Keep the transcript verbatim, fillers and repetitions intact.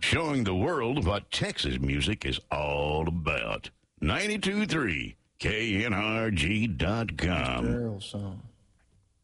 Showing the world what Texas music is all about. ninety-two point three K N R G dot com. Girl song.